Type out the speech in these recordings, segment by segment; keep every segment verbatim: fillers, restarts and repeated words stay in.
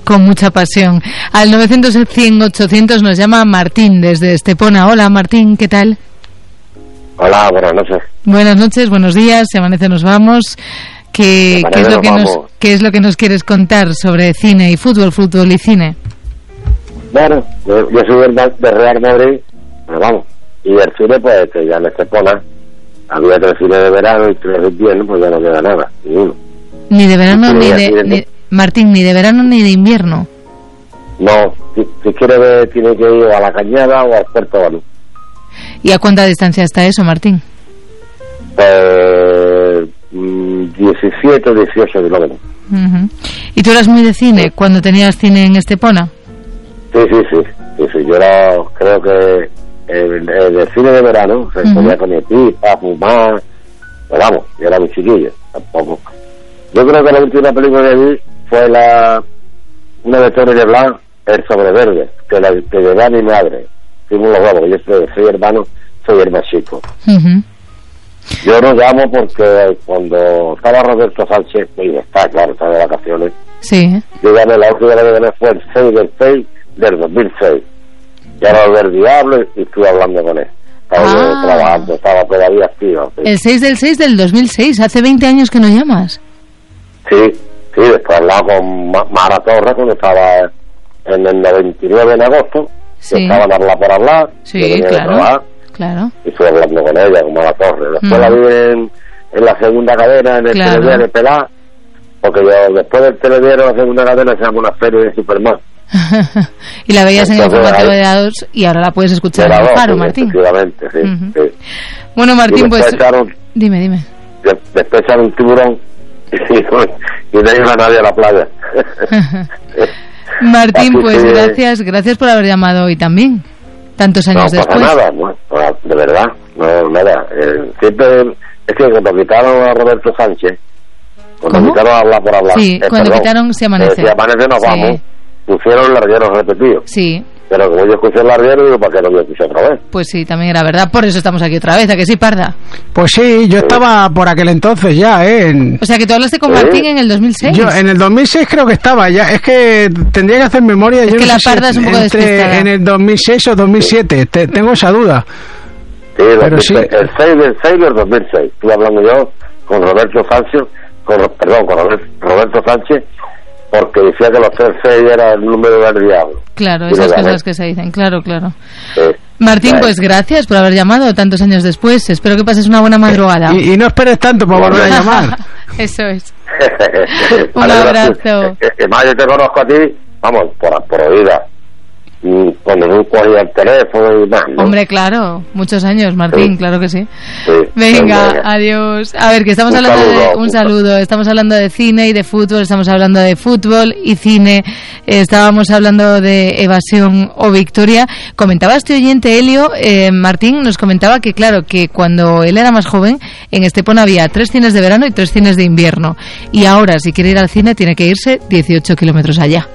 con mucha pasión. Al novecientos, cien, ochocientos nos llama Martín desde Estepona. Hola Martín, ¿qué tal? Hola, buenas noches. Buenas noches, buenos días, se amanece, nos vamos. ¿Qué, ¿qué, es lo que nos, ¿Qué es lo que nos quieres contar sobre cine y fútbol, fútbol y cine? Bueno, yo, yo soy de Real Madrid, pero vamos, y el cine pues que ya en Estepona había tres cines de verano y tres de invierno, pues ya no queda nada, ni uno. Ni de verano ni de... Ni, Martín, ni de verano ni de invierno. No, si, si quiere ver tiene que ir a la Cañada o al Puerto Banú. ¿Y a cuánta distancia está eso, Martín? Eh, diecisiete, dieciocho kilómetros. Uh-huh. ¿Y tú eras muy de cine sí. cuando tenías cine en Estepona? Sí, sí, sí. sí, sí. Yo era, creo que el, el, el cine de verano se uh-huh. ponía con el pipa, fumar, pero vamos, yo era muy chiquillo, tampoco. Yo creo que la última película que vi fue la una de Tony Leblanc, El Sobreverde, que la que llevé a mi madre. Fuimos los huevos, yo soy, soy hermano, soy el más chico. Uh-huh. Yo no llamo porque cuando estaba Roberto Sánchez, y está, claro, está de vacaciones, sí. yo llamé la última vez que llamé fue el seis del seis del dos mil seis. Ya era del diablo y estuve hablando con él. Estaba ah. trabajando, estaba todavía activo. ¿Sí? El seis del seis del dos mil seis, hace veinte años que no llamas. Sí, sí, después hablaba con Mara Torres cuando estaba en el noventa y nueve en agosto, sí. que estaban a hablar por hablar, sí, claro, claro. Y estuve hablando con ella, con Mara Torres. Después mm. la vi en, en la segunda cadena, en el claro. telediario de Pelá, porque yo después del telediario de la segunda cadena se llama una serie de Superman. Y la veías entonces, en el formato de dados y ahora la puedes escuchar en el Faro, sí, Martín. Efectivamente, sí, uh-huh. sí. Bueno, Martín, pues... Echaron, dime, dime. De, después echaron un tiburón y no iba nadie a la playa. Martín, así pues que, gracias, gracias por haber llamado hoy también, tantos años no después. No pasa nada, no, de verdad, no, nada. Eh, siempre, es que cuando quitaron a Roberto Sánchez, cuando ¿Cómo? quitaron a hablar por hablar. Sí, eh, cuando perdón, quitaron Se Amanece. Eh, Se Amanece nos sí. vamos, pusieron el larguero repetido. Sí. Pero como yo escuché el larguero, digo, ¿para qué lo voy a escuchar otra vez? Pues sí, también era verdad, por eso estamos aquí otra vez, ¿a que sí, Parda? Pues sí, yo sí. estaba por aquel entonces ya, ¿eh? En... O sea, que tú hablaste con ¿Sí? Martín en el dos mil seis. Yo en el dos mil seis creo que estaba ya, es que tendría que hacer memoria. Es yo que no la sé Parda si es un poco entre, despistada. En el dos mil seis o dos mil siete, te, tengo esa duda. Sí, pero sí. El seis del seis del dos mil seis, estuve hablando yo con Roberto Sánchez, con, perdón, con Roberto Sánchez, porque decía que los tres seis era el número del diablo. Claro, esas cosas que se dicen, claro, claro. Sí. Martín, pues gracias por haber llamado tantos años después. Espero que pases una buena madrugada. Y, y no esperes tanto para volver a llamar. Eso es. Un abrazo. Además, yo te conozco a ti, vamos, por, por oída. Cuando tú cogías el teléfono y más, ¿no? Hombre, claro, muchos años, Martín, sí. claro que sí. sí. Venga, venga, adiós. A ver, que estamos un hablando saludo, de un saludo, estamos hablando de cine y de fútbol, estamos hablando de fútbol y cine, eh, estábamos hablando de Evasión o Victoria. Comentaba este oyente, Helio, eh, Martín nos comentaba que claro, que cuando él era más joven, en Estepona había tres cines de verano y tres cines de invierno, y ahora si quiere ir al cine tiene que irse dieciocho kilómetros allá.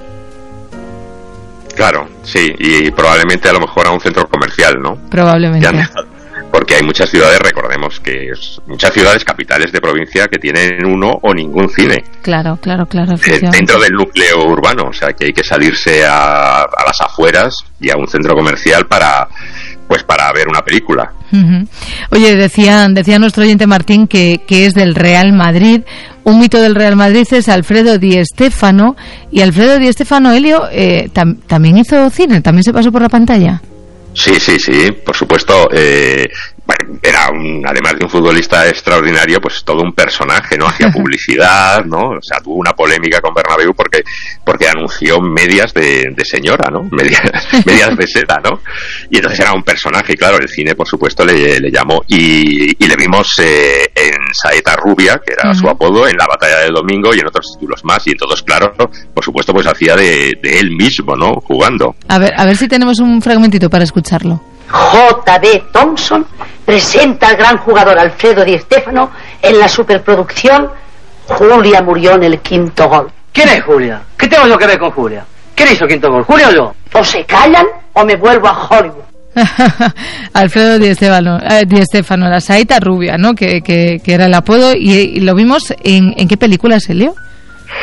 Claro, sí, y probablemente a lo mejor a un centro comercial, ¿no? Probablemente. Ya, porque hay muchas ciudades, recordemos que es, muchas ciudades capitales de provincia que tienen uno o ningún cine. Claro, claro, claro. Eh, dentro del núcleo urbano, o sea que hay que salirse a, a las afueras y a un centro comercial para, pues para ver una película. Uh-huh. Oye, decía, decía nuestro oyente Martín que, que es del Real Madrid. Un mito del Real Madrid es Alfredo Di Stéfano, y Alfredo Di Stéfano, Helio, eh, tam, también hizo cine, también se pasó por la pantalla. Sí, sí, sí, por supuesto. Eh, bueno, era un, además de un futbolista extraordinario, pues todo un personaje, ¿no? Hacía publicidad, ¿no? O sea, tuvo una polémica con Bernabéu porque porque anunció medias de, de señora, ¿no? Medias, medias de seda, ¿no? Y entonces era un personaje, y claro, el cine, por supuesto, le, le llamó. Y, y le vimos eh, en Saeta Rubia, que era uh-huh. su apodo, en La Batalla del Domingo y en otros títulos más. Y en todos, claro, por supuesto, pues hacía de, de él mismo, ¿no? Jugando. A ver, a ver si tenemos un fragmentito para escucharlo. J D Thompson presenta al gran jugador Alfredo Di Stéfano en la superproducción Julia murió en el quinto gol. ¿Quién es Julia? ¿Qué tengo yo que ver con Julia? ¿Quién hizo el quinto gol? ¿Julia o yo? O se callan o me vuelvo a Hollywood. Alfredo Di Stéfano, eh, Di Stéfano, la Saeta Rubia, ¿no? Que, que, que era el apodo. Y, y lo vimos en, ¿en qué película, Helio?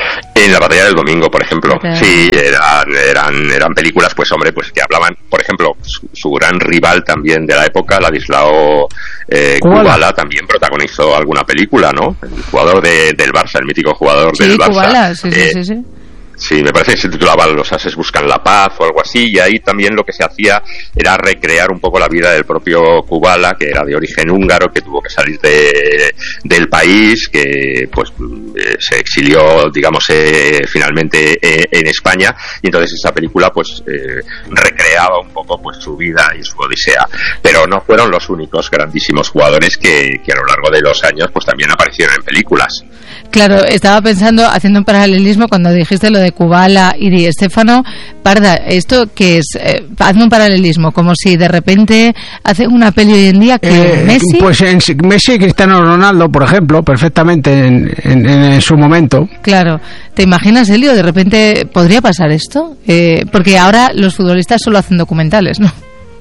En la batalla del domingo, por ejemplo. Okay. Sí, eran, eran, eran películas, pues hombre, pues que hablaban, por ejemplo, su, su gran rival también de la época, Ladislao eh, Kubala, también protagonizó alguna película, ¿no? El jugador de, del Barça, el mítico jugador sí, del Barça. Kubala, sí, eh, sí, sí, sí. Sí, me parece que se titulaba Los ases buscan la paz o algo así, y ahí también lo que se hacía era recrear un poco la vida del propio Kubala, que era de origen húngaro, que tuvo que salir de, del país, que pues eh, se exilió, digamos, eh, finalmente eh, en España, y entonces esa película pues eh, recreaba un poco pues su vida y su odisea. Pero no fueron los únicos grandísimos jugadores que, que a lo largo de los años pues también aparecieron en películas. Claro, estaba pensando, haciendo un paralelismo cuando dijiste lo de Kubala y Di Stéfano. Parda, ¿esto qué es? Eh, hazme un paralelismo, como si de repente hace una peli hoy en día que eh, Messi... Pues en Messi y Cristiano Ronaldo, por ejemplo, perfectamente en, en, en su momento. Claro, ¿te imaginas, Elio? De repente, ¿podría pasar esto? Eh, porque ahora los futbolistas solo hacen documentales, ¿no?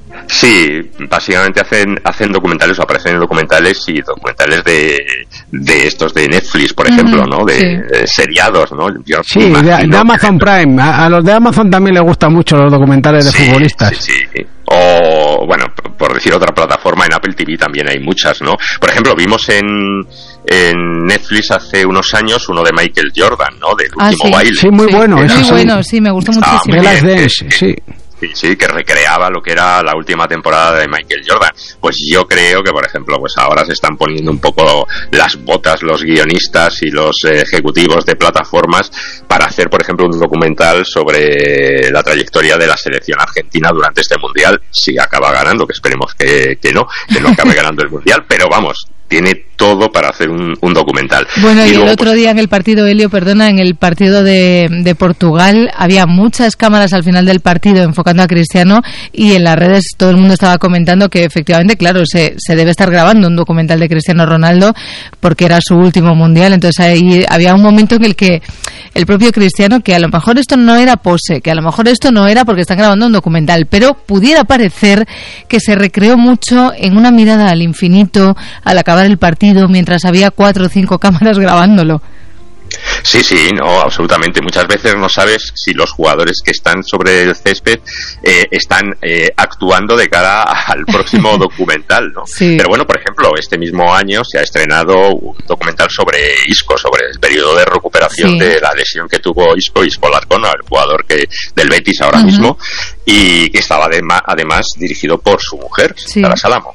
Sí, básicamente hacen hacen documentales o aparecen en documentales y documentales de, de estos de Netflix, por ejemplo, ¿no? De, sí. de seriados, ¿no? Yo sí, de, de Amazon que... Prime. A, a los de Amazon también les gustan mucho los documentales de sí, futbolistas. Sí, sí. O, bueno, por decir otra plataforma, en Apple T V también hay muchas, ¿no? Por ejemplo, vimos en, en Netflix hace unos años uno de Michael Jordan, ¿no? Del ah, último sí. baile. Sí, muy bueno. Sí, eso muy sí. bueno, sí, me gustó Ah, muchísimo. muy bien, Dance, que, sí. Sí, sí, que recreaba lo que era la última temporada de Michael Jordan. Pues yo creo que, por ejemplo, pues ahora se están poniendo un poco las botas los guionistas y los eh, ejecutivos de plataformas para hacer, por ejemplo, un documental sobre la trayectoria de la selección argentina durante este Mundial, si acaba ganando, que esperemos que, que no, que no acabe ganando el Mundial, pero vamos, tiene todo para hacer un, un documental. Bueno, y, y luego, el otro pues, día en el partido, Elio, perdona, en el partido de, de Portugal, había muchas cámaras al final del partido enfocando a Cristiano, y en las redes todo el mundo estaba comentando que efectivamente, claro, se, se debe estar grabando un documental de Cristiano Ronaldo porque era su último Mundial. Entonces ahí había un momento en el que el propio Cristiano, que a lo mejor esto no era pose, que a lo mejor esto no era porque están grabando un documental, pero pudiera parecer que se recreó mucho en una mirada al infinito al acabar el partido, mientras había cuatro o cinco cámaras grabándolo. Sí, sí, no, absolutamente. Muchas veces no sabes si los jugadores que están sobre el césped eh, están eh, actuando de cara al próximo documental, ¿no? Sí. Pero bueno, por ejemplo, este mismo año se ha estrenado un documental sobre Isco, sobre el periodo de recuperación sí. de la lesión que tuvo Isco, Isco Larcón, el jugador que del Betis ahora uh-huh. mismo, y que estaba adema, además dirigido por su mujer, sí. Sara Salamo.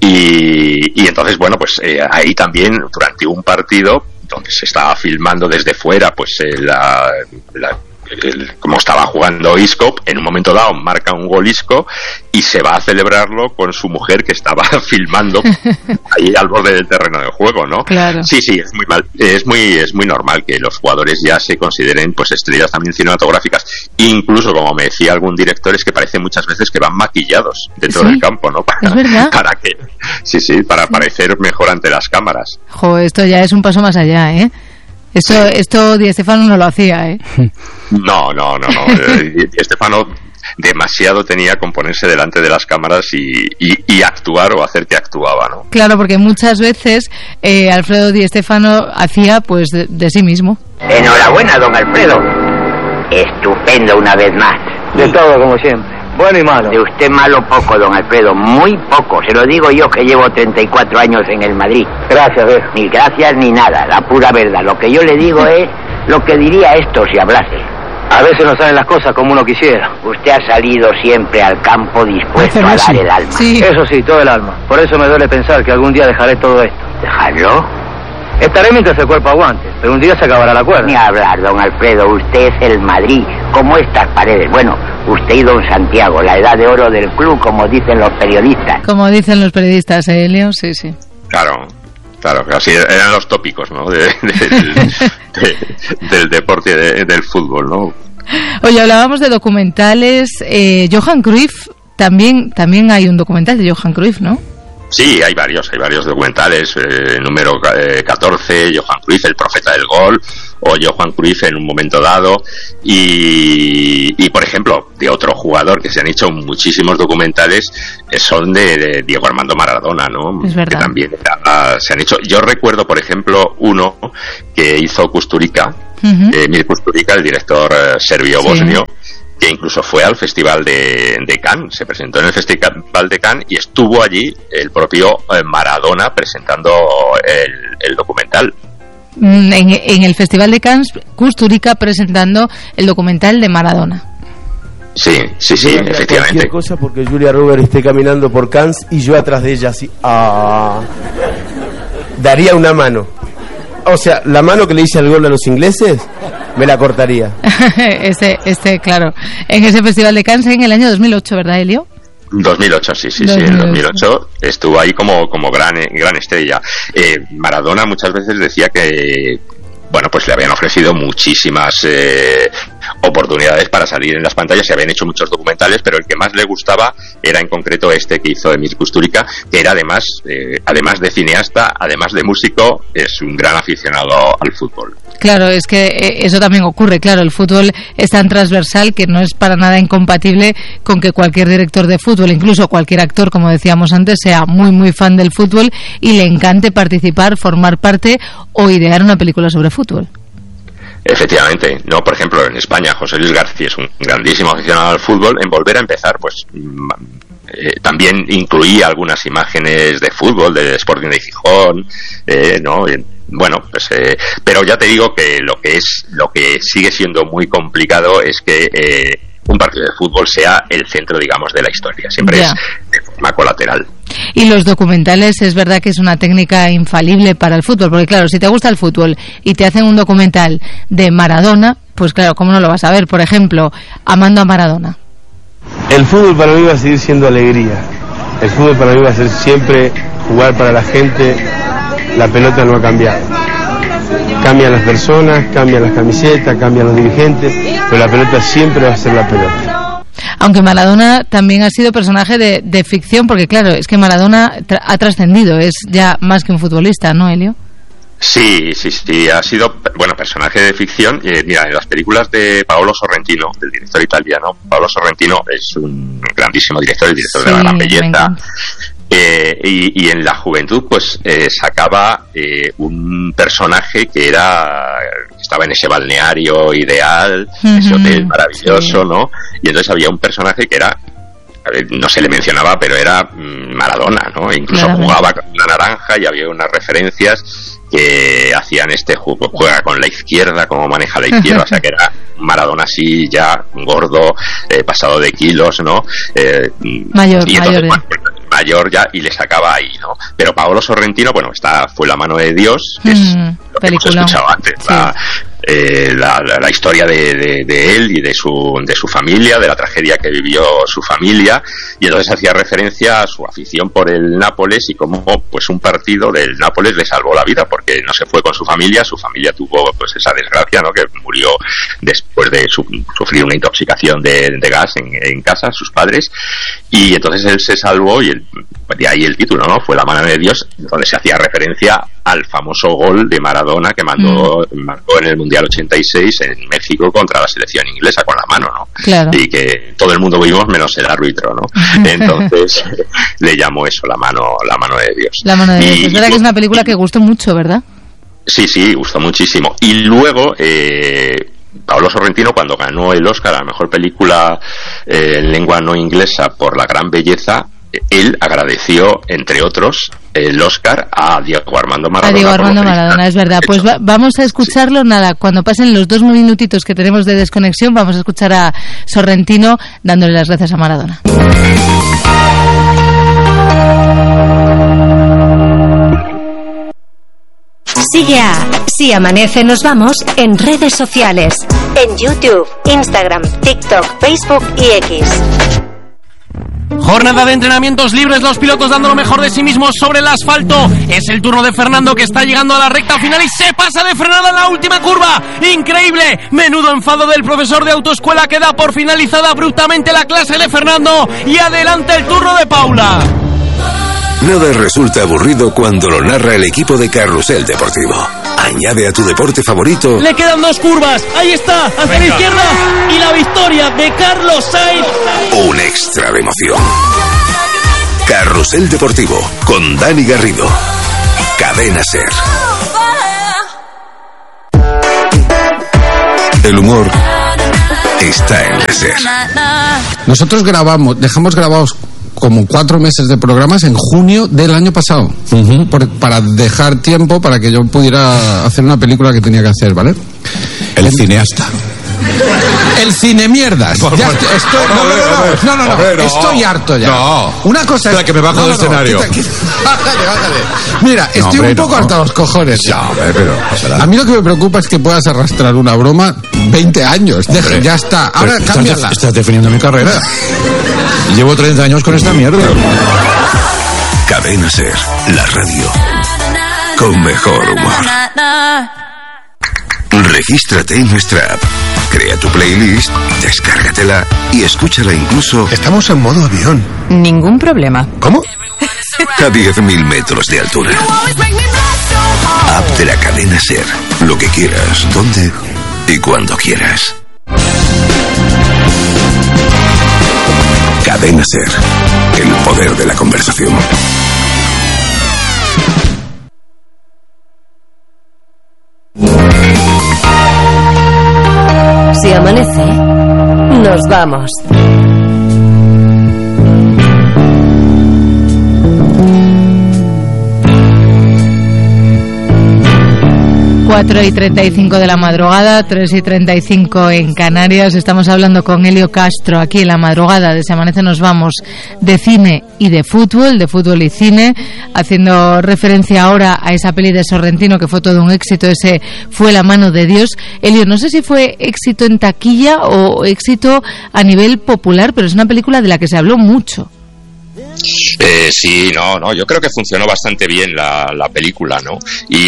Y, y entonces, bueno, pues eh, ahí también, durante un partido donde se estaba filmando desde fuera, pues eh, la, la el, como estaba jugando Isco, en un momento dado marca un gol Isco y se va a celebrarlo con su mujer que estaba filmando ahí al borde del terreno de juego, ¿no? Claro. Sí, sí, es muy mal, es muy es muy normal que los jugadores ya se consideren pues estrellas también cinematográficas, incluso como me decía algún director, es que parece muchas veces que van maquillados dentro ¿Sí? del campo, ¿no? Para, ¿Es verdad? para que sí, sí, para sí. parecer mejor ante las cámaras. Jo, esto ya es un paso más allá, ¿eh? Esto, sí. esto Di Stéfano no lo hacía, ¿eh? No, no, no, no. Di Stéfano demasiado tenía con ponerse delante de las cámaras y, y, y actuar o hacer que actuaba, ¿no? Claro, porque muchas veces eh, Alfredo Di Stéfano hacía pues de, de sí mismo. Enhorabuena, don Alfredo. Estupendo una vez más. De todo, como siempre. Bueno y malo. De usted malo poco, don Alfredo, muy poco. Se lo digo yo que llevo treinta y cuatro años en el Madrid. Gracias, viejo. Ni gracias ni nada, la pura verdad. Lo que yo le digo es lo que diría esto si hablase. A veces no salen las cosas como uno quisiera. Usted ha salido siempre al campo dispuesto a dar el alma. Sí. Eso sí, todo el alma. Por eso me duele pensar que algún día dejaré todo esto. ¿Dejarlo? Estaré mientras el cuerpo aguante, pero un día se acabará la cuerda. Ni hablar, don Alfredo, usted es el Madrid, como estas paredes. Bueno, usted y don Santiago, la edad de oro del club, como dicen los periodistas. Como dicen los periodistas, ¿eh, Leo? Sí, sí. Claro, claro, así eran los tópicos, ¿no? De, de, del, de, del deporte, de, del fútbol, ¿no? Oye, hablábamos de documentales. Eh, Johan Cruyff, también, también hay un documental de Johan Cruyff, ¿no? Sí, hay varios, hay varios documentales, eh, número eh, catorce, Johan Cruyff, el profeta del gol, o Johan Cruyff en un momento dado, y, y por ejemplo, de otro jugador que se han hecho muchísimos documentales, eh, son de, de Diego Armando Maradona, ¿no? Es verdad. Que también uh, se han hecho. Yo recuerdo, por ejemplo, uno que hizo Kusturica, uh-huh. eh, Mir Kusturica, el director eh, serbio-bosnio, sí. que incluso fue al Festival de, de Cannes, se presentó en el Festival de Cannes y estuvo allí el propio eh, Maradona presentando el, el documental. En, en el Festival de Cannes, Kusturica presentando el documental de Maradona. Sí, sí, sí, yo efectivamente. Cualquier cosa porque Julia Roberts esté caminando por Cannes y yo atrás de ella así. Ah, daría una mano. O sea, la mano que le hice al gol a los ingleses, me la cortaría. este, este, claro. En ese Festival de Cannes en el año dos mil ocho, ¿verdad, Elio? dos mil ocho, sí, sí, dos mil ocho. sí, en dos mil ocho estuvo ahí como, como gran, gran estrella. Eh, Maradona muchas veces decía que, bueno, pues le habían ofrecido muchísimas eh, oportunidades para salir en las pantallas, se habían hecho muchos documentales, pero el que más le gustaba era en concreto este que hizo Emir Kusturica, que era además, eh, además de cineasta, además de músico, es un gran aficionado al fútbol. Claro, es que eso también ocurre, claro, el fútbol es tan transversal que no es para nada incompatible con que cualquier director de fútbol, incluso cualquier actor, como decíamos antes, sea muy muy fan del fútbol y le encante participar, formar parte o idear una película sobre fútbol. Efectivamente, no, por ejemplo, en España José Luis García es un grandísimo aficionado al fútbol. En Volver a Empezar, pues eh, también incluía algunas imágenes de fútbol, del Sporting de Gijón, eh, no, bueno, pues, eh, pero ya te digo que lo que es, lo que sigue siendo muy complicado es que eh, un partido de fútbol sea el centro, digamos, de la historia. Siempre yeah. es de forma colateral. Y los documentales es verdad que es una técnica infalible para el fútbol, porque claro, si te gusta el fútbol y te hacen un documental de Maradona, pues claro, ¿cómo no lo vas a ver? Por ejemplo, Amando a Maradona. El fútbol para mí va a seguir siendo alegría. El fútbol para mí va a ser siempre jugar para la gente. La pelota no ha cambiado. Cambian las personas, cambian las camisetas, cambian los dirigentes, pero la pelota siempre va a ser la pelota. Aunque Maradona también ha sido personaje de, de ficción, porque claro, es que Maradona tra- ha trascendido, es ya más que un futbolista, ¿no, Elio? Sí, sí, sí, ha sido, bueno, personaje de ficción. Eh, mira, en las películas de Paolo Sorrentino, del director italiano, Paolo Sorrentino es un grandísimo director, el director sí, de La Gran Belleza. Eh, y, y en la juventud pues eh, sacaba eh, un personaje que era estaba en ese balneario ideal, uh-huh, ese hotel maravilloso, sí. ¿no? Y entonces había un personaje que era, a ver, no se le mencionaba, pero era mm, Maradona, ¿no? E incluso Claramente. Jugaba con una naranja y había unas referencias que hacían este juego, juega con la izquierda, cómo maneja la izquierda, o sea que era Maradona así ya gordo, eh, pasado de kilos, ¿no? Eh, mayor, y entonces, mayor, bueno, mayor ya, y le sacaba ahí, ¿no? Pero Paolo Sorrentino, bueno, esta fue La mano de Dios, que es mm, lo que película. Hemos escuchado antes, sí. la, eh, la, la, la historia de, de, de él y de su, de su familia, de la tragedia que vivió su familia, y entonces hacía referencia a su afición por el Nápoles y cómo pues un partido del Nápoles le salvó la vida, porque no se fue con su familia, su familia tuvo pues esa desgracia, ¿no? Que murió después de su, sufrir una intoxicación de, de gas en, en casa, sus padres, y entonces él se salvó, y el, de ahí el título, ¿no? Fue La mano de Dios, donde se hacía referencia al famoso gol de Maradona que mandó, mm. marcó en el Mundial ochenta y seis en México contra la selección inglesa con la mano, ¿no? Claro. Y que todo el mundo vimos menos el árbitro, ¿no? Entonces le llamó eso la mano, la mano de Dios. La mano de Dios. Y, es verdad que es una película que gustó mucho, ¿verdad? Sí, sí, gustó muchísimo. Y luego eh, Paolo Sorrentino, cuando ganó el Oscar a la mejor película eh, en lengua no inglesa por La Gran Belleza, él agradeció, entre otros, el Oscar a Diego Armando Maradona. A Diego Armando Maradona, es verdad. Pues va, vamos a escucharlo, sí. Nada, cuando pasen los dos minutitos que tenemos de desconexión, vamos a escuchar a Sorrentino dándole las gracias a Maradona. Sigue a Si Amanece Nos Vamos en redes sociales. En YouTube, Instagram, TikTok, Facebook y X. Jornada de entrenamientos libres, los pilotos dando lo mejor de sí mismos sobre el asfalto. Es el turno de Fernando, que está llegando a la recta final y se pasa de frenada en la última curva. ¡Increíble! Menudo enfado del profesor de autoescuela, que da por finalizada abruptamente la clase de Fernando. Y adelante el turno de Paula. Nada resulta aburrido cuando lo narra el equipo de Carrusel Deportivo. Añade a tu deporte favorito. Le quedan dos curvas. Ahí está, hacia Venga. la izquierda. Y la victoria de Carlos Sainz. Un extra de emoción. Carrusel Deportivo con Dani Garrido. Cadena SER. El humor está en la SER. Nosotros grabamos, dejamos grabados como cuatro meses de programas en junio del año pasado, uh-huh. por, para dejar tiempo para que yo pudiera hacer una película que tenía que hacer, ¿vale? El, el cineasta. El cine mierdas. Ya estoy, estoy, no, no, no, no, no, no, no, estoy harto ya. No. Una cosa es que me bajo no, del no, escenario. Quita, quita. Bájale, bájale. Mira, estoy no, hombre, un poco no. harto a los cojones. Ya, hombre, pero a mí lo que me preocupa es que puedas arrastrar una broma veinte años. Deja, ya está. Ahora cámbiala. Estás, estás definiendo mi carrera. Llevo treinta años con esta mierda. Cadena SER, la radio con mejor humor. Regístrate en nuestra app. Crea tu playlist, descárgatela y escúchala incluso... Estamos en modo avión. Ningún problema. ¿Cómo? A diez mil metros de altura. App de la cadena SER. Lo que quieras, donde y cuando quieras. Cadena SER. El poder de la conversación. Si amanece, nos vamos. cuatro y treinta y cinco de la madrugada, tres y treinta y cinco en Canarias. Estamos hablando con Elio Castro aquí en la madrugada de Se Amanece Nos Vamos, de cine y de fútbol, de fútbol y cine, haciendo referencia ahora a esa peli de Sorrentino que fue todo un éxito, ese Fue la mano de Dios. Elio, no sé si fue éxito en taquilla o éxito a nivel popular, pero es una película de la que se habló mucho. Eh, sí, no, no, yo creo que funcionó bastante bien la, la película, ¿no?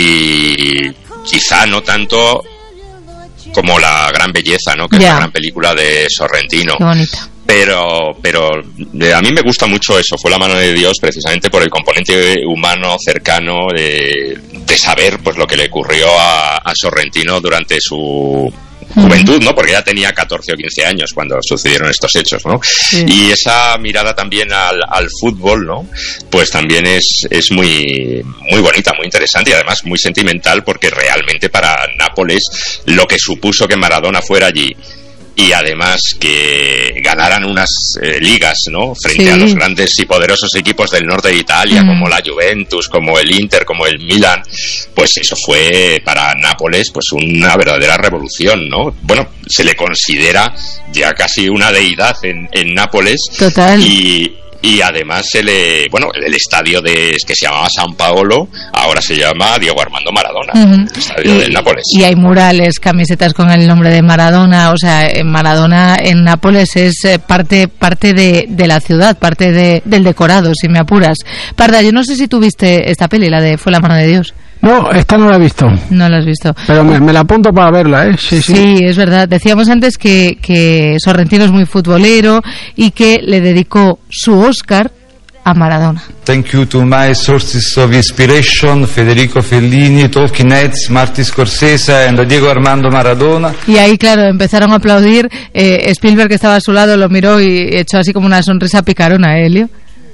Y quizá no tanto como La Gran Belleza, ¿no? Que yeah. es la gran película de Sorrentino. Qué bonita. Pero, pero a mí me gusta mucho eso, Fue la mano de Dios, precisamente por el componente humano cercano de, de saber pues lo que le ocurrió a, a Sorrentino durante su juventud, ¿no? Porque ya tenía catorce o quince años cuando sucedieron estos hechos, ¿no? Sí. Y esa mirada también al, al fútbol, ¿no? Pues también es, es muy, muy bonita, muy interesante y además muy sentimental, porque realmente para Nápoles lo que supuso que Maradona fuera allí y además que ganaran unas eh, ligas, ¿no? Frente sí. a los grandes y poderosos equipos del norte de Italia, mm. como la Juventus, como el Inter, como el Milan, pues eso fue para Nápoles pues una verdadera revolución, ¿no? Bueno, se le considera ya casi una deidad en, en Nápoles. Total. Y Y además se le, bueno, el estadio de que se llamaba San Paolo ahora se llama Diego Armando Maradona, uh-huh. el estadio y, del Nápoles. Y hay murales, camisetas con el nombre de Maradona, o sea, Maradona en Nápoles es parte parte de, de la ciudad, parte de, del decorado, si me apuras. Parda, yo no sé si tú viste esta peli, la de Fue la mano de Dios. No, esta no la he visto. No la has visto. Pero me, me la apunto para verla, ¿eh? Sí, sí. Sí, es verdad. Decíamos antes que, que Sorrentino es muy futbolero y que le dedicó su Oscar a Maradona. Thank you to my sources of inspiration, Federico Fellini, Talking Heads, Martin Scorsese and Diego Armando Maradona. Y ahí, claro, empezaron a aplaudir. Eh, Spielberg, que estaba a su lado, lo miró y echó así como una sonrisa picarona, ¿eh, Elio?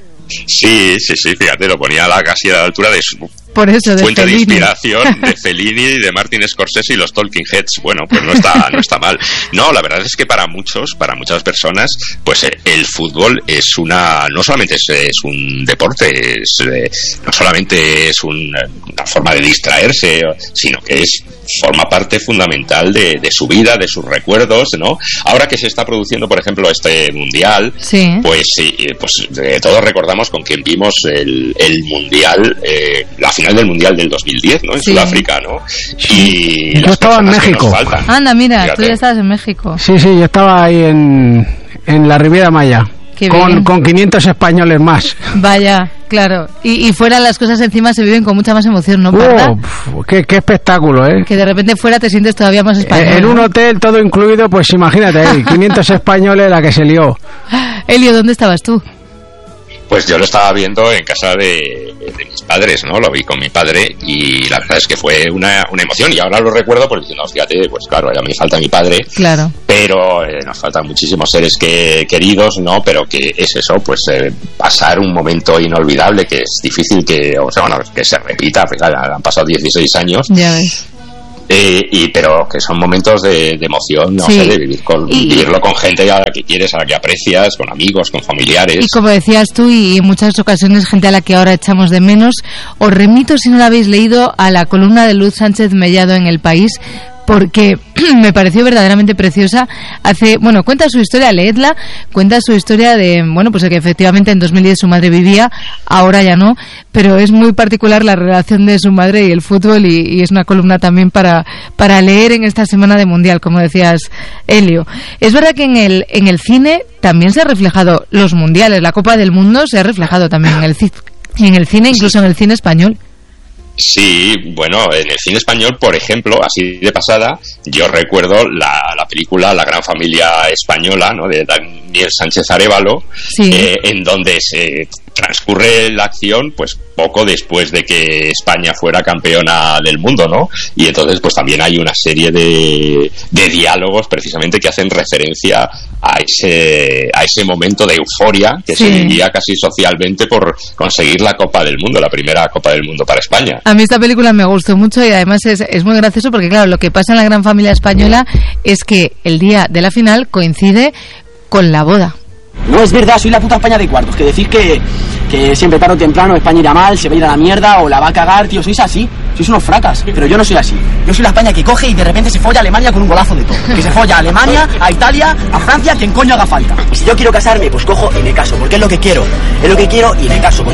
Sí, sí, sí, fíjate, lo ponía a la, casi a la altura de su Por eso, de fuente Fellini. de inspiración de Fellini y de Martin Scorsese y los Talking Heads. Bueno, pues no está, no está mal. No, la verdad es que para muchos, para muchas personas, pues eh, el fútbol es una, no solamente es, es un deporte, es, eh, no solamente es un, una forma de distraerse, sino que es forma parte fundamental de, de su vida, de sus recuerdos, ¿no? Ahora que se está produciendo, por ejemplo, este mundial, sí. pues sí, pues eh, todos recordamos con quien vimos el, el mundial, eh, la final del mundial del dos mil diez, ¿no? En sí. Sudáfrica, ¿no? Y yo estaba en México. Anda, mira, Fíjate. tú ya estabas en México. Sí, sí, yo estaba ahí en, en la Riviera Maya. Con, con quinientos españoles más. Vaya, claro. Y, y fuera las cosas encima se viven con mucha más emoción, ¿no? Oh, qué, qué espectáculo, ¿eh? Que de repente fuera te sientes todavía más español. En, en un hotel todo incluido, pues imagínate ahí, quinientos españoles la que se lió. Elio, ¿dónde estabas tú? Pues yo lo estaba viendo en casa de, de mis padres, ¿no? Lo vi con mi padre y la verdad es que fue una, una emoción, y ahora lo recuerdo porque diciendo, fíjate, pues claro, ya me falta mi padre, claro, pero eh, nos faltan muchísimos seres que, queridos, ¿no? Pero que es eso, pues eh, pasar un momento inolvidable que es difícil que, o sea, bueno, que se repita, pues, han pasado dieciséis años. Ya ves. Eh, y pero que son momentos de, de emoción, no sí. sé, de vivir con, y, vivirlo con gente a la que quieres, a la que aprecias, con amigos, con familiares. Y como decías tú, y en muchas ocasiones gente a la que ahora echamos de menos, os remito, si no la habéis leído, a la columna de Luz Sánchez Mellado en El País, porque me pareció verdaderamente preciosa. Hace, bueno, cuenta su historia, leedla, cuenta su historia de, bueno, pues de que efectivamente en dos mil diez su madre vivía, ahora ya no, pero es muy particular la relación de su madre y el fútbol, y, y es una columna también para, para leer en esta semana de Mundial, como decías, Elio. Es verdad que en el, en el cine también se ha reflejado los mundiales, la Copa del Mundo se ha reflejado también en el, en el cine, incluso en el cine español. Sí, bueno, en el cine español, por ejemplo, así de pasada, yo recuerdo la, la película La Gran Familia Española, ¿no?, de Daniel Sánchez Arévalo, sí. eh, en donde se transcurre la acción pues poco después de que España fuera campeona del mundo, ¿no? Y entonces pues también hay una serie de, de diálogos precisamente que hacen referencia a ese a ese momento de euforia que sí. se vivía casi socialmente por conseguir la Copa del Mundo, la primera Copa del Mundo para España. A mí esta película me gustó mucho y además es, es muy gracioso porque claro, lo que pasa en La Gran Familia Española es que el día de la final coincide con la boda. No es verdad, soy la puta España de cuartos. Que decir que, que siempre tarde o temprano España irá mal, se va a ir a la mierda o la va a cagar, tío, sois así. Sois unos fracas, pero yo no soy así. Yo soy la España que coge y de repente se folla a Alemania con un golazo de todo. Que se folla a Alemania, a Italia, a Francia, quien coño haga falta. Y si yo quiero casarme, pues cojo y me caso, porque es lo que quiero. Es lo que quiero y me caso.